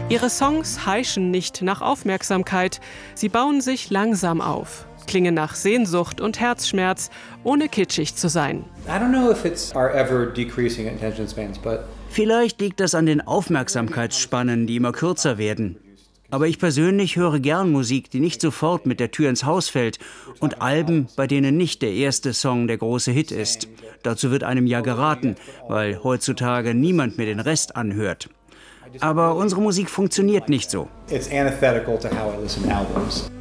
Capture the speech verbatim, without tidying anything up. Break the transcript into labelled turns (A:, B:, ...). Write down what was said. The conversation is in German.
A: Ihre Songs heischen nicht nach Aufmerksamkeit, sie bauen sich langsam auf, klingen nach Sehnsucht und Herzschmerz, ohne kitschig zu sein.
B: Vielleicht liegt das an den Aufmerksamkeitsspannen, die immer kürzer werden. Aber ich persönlich höre gern Musik, die nicht sofort mit der Tür ins Haus fällt, und Alben, bei denen nicht der erste Song der große Hit ist. Dazu wird einem ja geraten, weil heutzutage niemand mehr den Rest anhört. Aber unsere Musik funktioniert nicht so.
C: It's antithetical to how I listen to albums.